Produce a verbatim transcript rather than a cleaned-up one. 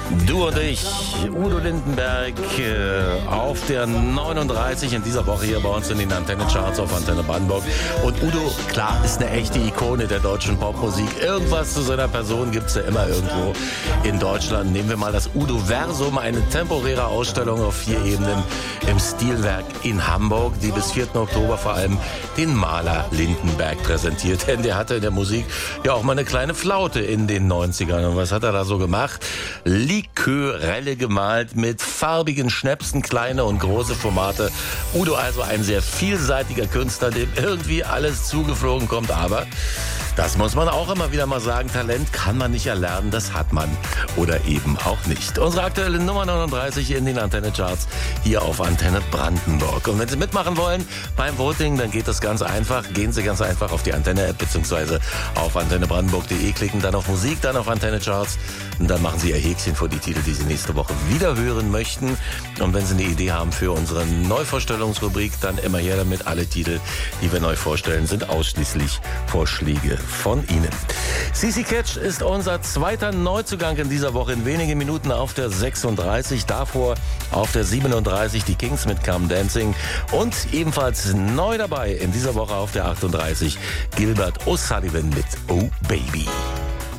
Du und ich, Udo Lindenberg, äh, auf der neununddreißig in dieser Woche hier bei uns in den Antenne-Charts auf Antenne Brandenburg. Und Udo, klar, ist eine echte Ikone der deutschen Popmusik. Irgendwas zu seiner Person gibt's ja immer irgendwo in Deutschland. Nehmen wir mal das Udo-Versum, eine temporäre Ausstellung auf vier Ebenen im Stilwerk in Hamburg, die bis vierten Oktober vor allem den Maler Lindenberg präsentiert. Denn der hatte in der Musik ja auch mal eine kleine Flaute in den neunzigern. Und was hat er da so gemacht? Likörelle gemalt mit farbigen Schnäpsen, kleine und große Formate. Udo also ein sehr vielseitiger Künstler, dem irgendwie alles zugeflogen kommt, aber das muss man auch immer wieder mal sagen, Talent kann man nicht erlernen, das hat man oder eben auch nicht. Unsere aktuelle Nummer neununddreißig in den Antenne-Charts hier auf Antenne Brandenburg. Und wenn Sie mitmachen wollen beim Voting, dann geht das ganz einfach. Gehen Sie ganz einfach auf die Antenne-App bzw. auf antenne brandenburg punkt de, klicken dann auf Musik, dann auf Antenne-Charts und dann machen Sie Ihr Häkchen vor die Titel, die Sie nächste Woche wieder hören möchten. Und wenn Sie eine Idee haben für unsere Neuvorstellungsrubrik, dann immer her damit. Alle Titel, die wir neu vorstellen, sind ausschließlich Vorschläge von Ihnen. C C Catch ist unser zweiter Neuzugang in dieser Woche. In wenigen Minuten auf der sechsunddreißig, davor auf der siebenunddreißig die Kings mit Come Dancing und ebenfalls neu dabei in dieser Woche auf der achtunddreißig Gilbert O'Sullivan mit Oh Baby.